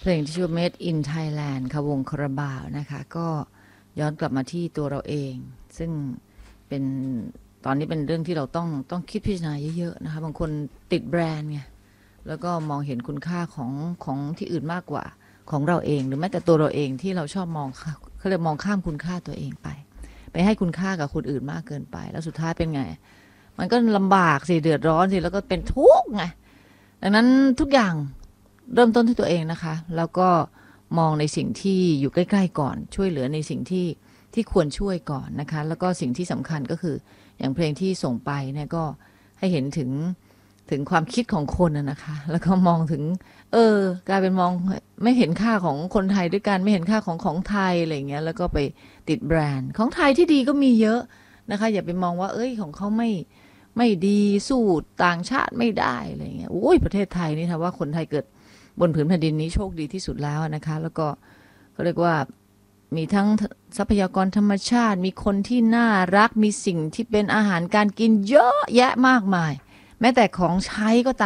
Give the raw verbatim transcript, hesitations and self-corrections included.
เพลงที่ชื่อ Made in Thailand ค่ะวงคาราบาวนะคะก็ย้อนกลับมาที่ตัวเราเองซึ่งเป็นตอนนี้เป็นเรื่องที่เราต้องต้องคิดพิจารณาเยอะๆนะคะบางคนติดแบรนด์ไงแล้วก็มองเห็นคุณค่าของของที่อื่นมากกว่าของเราเองหรือแม้แต่ตัวเราเองที่เราชอบมองเขาเรียกมองข้ามคุณค่าตัวเองไปไปให้คุณค่ากับคนอื่นมากเกินไปแล้วสุดท้ายเป็นไงมันก็ลำบากสิเดือดร้อนสิแล้วก็เป็นทุกข์ไงดังนั้นทุกอย่างเริ่มต้นที่ตัวเองนะคะแล้วก็มองในสิ่งที่อยู่ใกล้ๆก่อนช่วยเหลือในสิ่งที่ที่ควรช่วยก่อนนะคะแล้วก็สิ่งที่สำคัญก็คืออย่างเพลงที่ส่งไปเนี่ยก็ให้เห็นถึงถึงความคิดของคนนะคะแล้วก็มองถึงเออกลายเป็นมองไม่เห็นค่าของคนไทยด้วยกันไม่เห็นค่าของของไทยอะไรเงี้ยแล้วก็ไปติดแบรนด์ของไทยที่ดีก็มีเยอะนะคะอย่าไปมองว่าเอ้ยของเขาไม่ไม่ดีสู้ต่างชาติไม่ได้อะไรเงี้ยโอ้ยประเทศไทยนี่ถ้าว่าคนไทยเกิดบนผืนแผ่นดินนี้โชคดีที่สุดแล้วนะคะแล้วก็เขาเรียกว่ามีทั้งทรัพยากรธรรมชาติมีคนที่น่ารักมีสิ่งที่เป็นอาหารการกินเยอะแยะมากมายแม้แต่ของใช้ก็ตาม